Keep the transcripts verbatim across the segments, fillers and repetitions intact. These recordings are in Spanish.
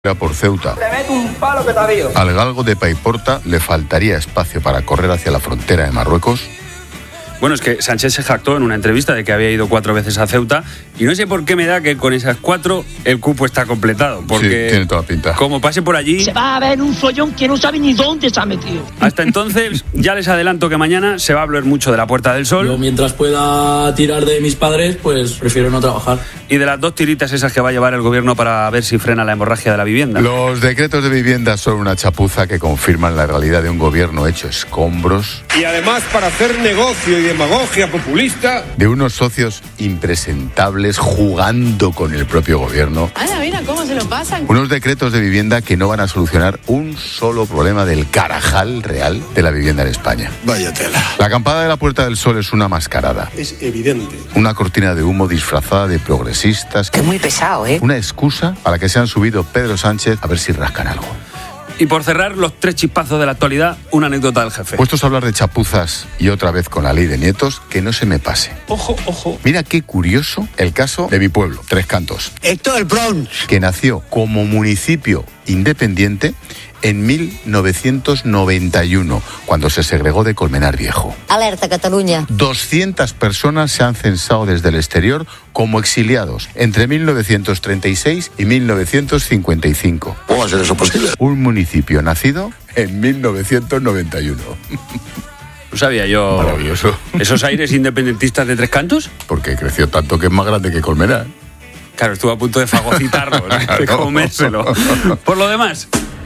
por Ceuta. Le meto un palo que te avío. Al galgo de Paiporta le faltaría espacio para correr hacia la frontera de Marruecos. Bueno, es que Sánchez se jactó en una entrevista de que había ido cuatro veces a Ceuta y no sé por qué me da que con esas cuatro el cupo está completado. Porque sí, tiene toda pinta. Como pase por allí... Se va a ver un follón que no sabe ni dónde se ha metido. Hasta entonces, ya les adelanto que mañana se va a hablar mucho de la Puerta del Sol. Yo mientras pueda tirar de mis padres, pues prefiero no trabajar. Y de las dos tiritas esas que va a llevar el gobierno para ver si frena la hemorragia de la vivienda. Los decretos de vivienda son una chapuza que confirman la realidad de un gobierno hecho escombros. Y además para hacer negocio y demagogia populista. De unos socios impresentables jugando con el propio gobierno. Ana, mira cómo se lo pasan. Unos decretos de vivienda que no van a solucionar un solo problema del carajal real de la vivienda en España. Vaya tela. La acampada de la Puerta del Sol es una mascarada. Es evidente. Una cortina de humo disfrazada de progresistas. Es muy pesado, ¿eh? Una excusa a la que se han subido Pedro Sánchez a ver si rascan algo. Y por cerrar los tres chispazos de la actualidad, una anécdota del jefe. Puestos a hablar de chapuzas y otra vez con la ley de nietos, que no se me pase. Ojo, ojo. Mira qué curioso el caso de mi pueblo, Tres Cantos. Esto es el Bronx. Que nació como municipio independiente en mil novecientos noventa y uno, cuando se segregó de Colmenar Viejo. Alerta, Cataluña. doscientas personas se han censado desde el exterior como exiliados entre mil novecientos treinta y seis y mil novecientos cincuenta y cinco. ¿Cómo va a ser eso posible? Un municipio nacido en mil novecientos noventa y uno. No sabía yo. Maravilloso. ¿Esos aires independentistas de Tres Cantos? Porque creció tanto que es más grande que Colmenar. Claro, estuvo a punto de fagocitarlo, ¿no? De comérselo. Por lo demás,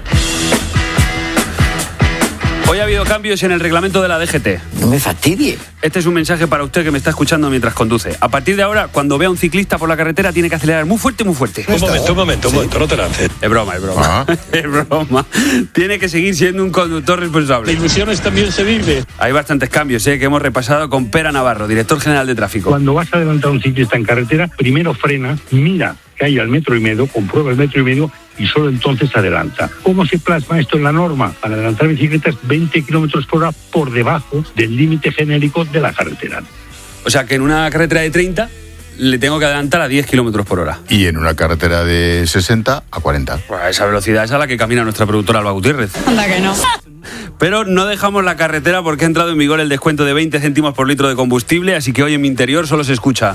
hoy ha habido cambios en el reglamento de la D G T. No me fastidie. Este es un mensaje para usted que me está escuchando mientras conduce. A partir de ahora, cuando vea a un ciclista por la carretera, tiene que acelerar muy fuerte, muy fuerte. Un momento, un momento, un momento, no te lances. Es broma, es broma. Ah. Es broma. Tiene que seguir siendo un conductor responsable. La ilusiones también se vive. Hay bastantes cambios, ¿eh? Que hemos repasado con Pera Navarro, director general de tráfico. Cuando vas a adelantar a un ciclista en carretera, primero frena, mira que hay al metro y medio, comprueba el metro y medio y solo entonces adelanta. ¿Cómo se plasma esto en la norma? Para adelantar bicicletas veinte kilómetros por hora por debajo del límite genérico de la carretera. O sea que en una carretera de treinta le tengo que adelantar a diez kilómetros por hora. Y en una carretera de sesenta a cuarenta. Pues a esa velocidad es a la que camina nuestra productora Alba Gutiérrez. Anda que no. Pero no dejamos la carretera porque ha entrado en vigor el descuento de veinte céntimos por litro de combustible, así que hoy en mi interior solo se escucha.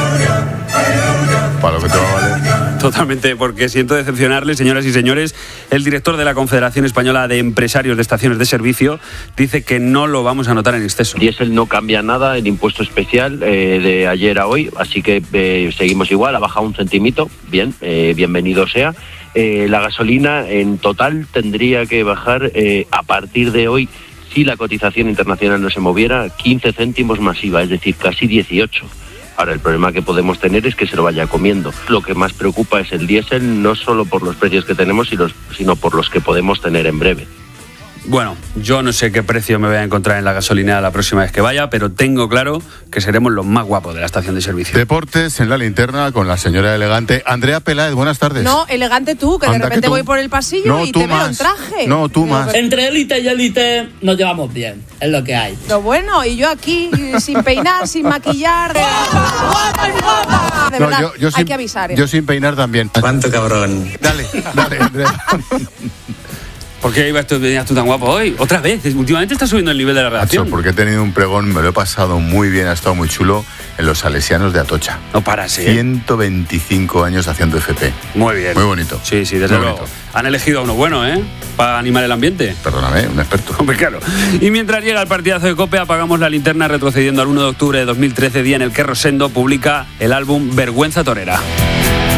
Para lo que te va a valer. Totalmente, porque siento decepcionarles, señoras y señores. El director de la Confederación Española de Empresarios de Estaciones de Servicio dice que no lo vamos a notar en exceso. Diésel no cambia nada, el impuesto especial eh, de ayer a hoy, así que eh, seguimos igual, ha bajado un centimito, bien, eh, bienvenido sea. Eh, la gasolina en total tendría que bajar eh, a partir de hoy, si la cotización internacional no se moviera, quince céntimos más I V A, es decir, casi dieciocho. Ahora, el problema que podemos tener es que se lo vaya comiendo. Lo que más preocupa es el diésel, no solo por los precios que tenemos, sino por los que podemos tener en breve. Bueno, yo no sé qué precio me voy a encontrar en la gasolinera la próxima vez que vaya, pero tengo claro que seremos los más guapos de la estación de servicio. Deportes en la linterna con la señora elegante Andrea Peláez. Buenas tardes. No, elegante tú, que Anda, de repente que tú. voy por el pasillo No, y tú te veo más. en traje. No, tú más. Entre élite y élite nos llevamos bien, es lo que hay. Pero bueno, y yo aquí sin peinar, sin maquillar. ¡Guapa, guapa y guapa! De No, verdad, yo, yo hay sin, que avisar. ¿eh? Yo sin peinar también. ¿Cuánto cabrón? Dale, dale, Andrea. ¿Por qué ibas tú, venías tú tan guapo hoy? Otra vez, últimamente está subiendo el nivel de la redacción. Nacho, porque he tenido un pregón, me lo he pasado muy bien, ha estado muy chulo, en los Salesianos de Atocha. No paras, ¿eh? ciento veinticinco años haciendo F P. Muy bien. Muy bonito. Sí, sí, desde Muy luego. bonito. Han elegido a uno bueno, ¿eh? Para animar el ambiente. Perdóname, un experto. Hombre, claro. Y mientras llega el partidazo de COPE, apagamos la linterna retrocediendo al uno de octubre de dos mil trece, día en el que Rosendo publica el álbum Vergüenza Torera.